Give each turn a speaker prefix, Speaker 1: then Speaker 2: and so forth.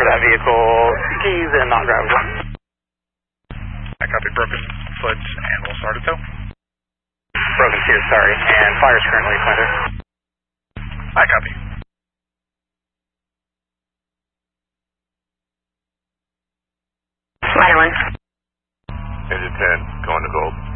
Speaker 1: that vehicle, keys and not drivable.
Speaker 2: I copy broken foot and we'll start a tow.
Speaker 1: Broken here, sorry, and fire's currently pointer.
Speaker 2: I copy.
Speaker 3: Ladder 1.
Speaker 4: Engine 10, going to gold.